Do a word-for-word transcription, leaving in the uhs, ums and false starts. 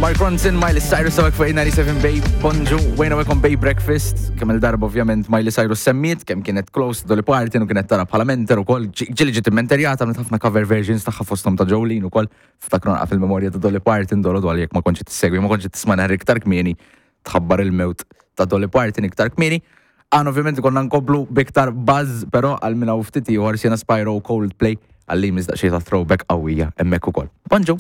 Mark Ronson, Miley Cyrus għawek fuq ninety-seven Bay, bonġu, wejna wekom Bay Breakfast, kemm il-darba ovvjament Miley Cyrus semmiet, kemm kienet close Dolly Parton u kienet tara bħala mentor u kol, ġili ġiet immenterjata għamlet ħafna cover versions taħħa fostom ta' Jolene u kol, ftakron għaf il-memorja ta' Dolly Parton, dolu dwar jek ma konċi t-segwi, ma konċi t-sman ħarri iktar kmieni, tħabbar il-mewt ta' Dolly Parton iktar kmieni. Għan ovvjament konna nkoblu biktar buzz, pero għal minna uftiti u għarsjena Spyro Coldplay, għalli mizdaq xie ta' throwback għawija emmek u kol. Bonġu!